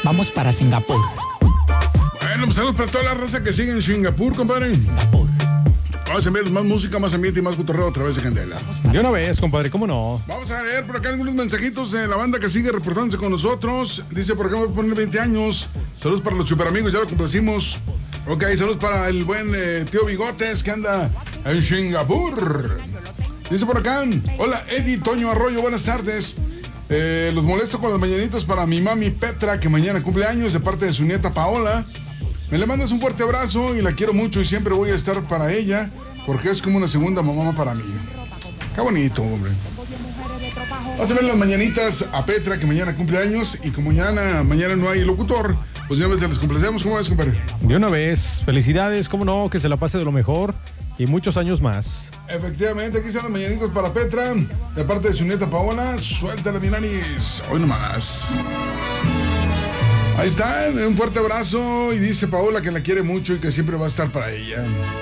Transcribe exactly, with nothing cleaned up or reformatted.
Vamos para Singapur. Bueno, pues saludos para toda la raza que sigue en Singapur, compadre. Singapur. Vamos a ver más música, más ambiente y más cotorreo a través de Candela. De una vez, compadre, ¿cómo no? Vamos a leer por acá algunos mensajitos de la banda que sigue reportándose con nosotros. Dice por acá voy a poner veinte años. Saludos para los super amigos, ya lo complacimos. Ok, saludos para el buen eh, tío Bigotes que anda en Singapur. Dice por acá, hola Eddie Toño Arroyo, buenas tardes. Eh, los molesto con las mañanitas para mi mami Petra, que mañana cumple años, de parte de su nieta Paola. Me le mandas un fuerte abrazo y la quiero mucho y siempre voy a estar para ella, porque es como una segunda mamá para mí. Qué bonito, hombre. Vamos a ver las mañanitas a Petra, que mañana cumple años, y como mañana, mañana no hay locutor, pues ya ves, les complacemos. ¿Cómo ves, compadre? De una vez, felicidades, cómo no, que se la pase de lo mejor y muchos años más. Efectivamente, aquí están las mañanitas para Petra, de parte de su nieta Paola. Suéltala, mi nanis. Hoy nomás. Ahí está, un fuerte abrazo y dice Paola que la quiere mucho y que siempre va a estar para ella.